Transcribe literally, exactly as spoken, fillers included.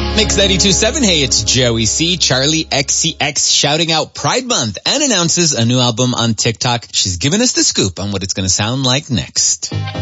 Mix ninety-two point seven. Hey, it's Joey C. Charlie X C X shouting out Pride Month and announces a new album on TikTok. She's giving us the scoop on what it's going to sound like next.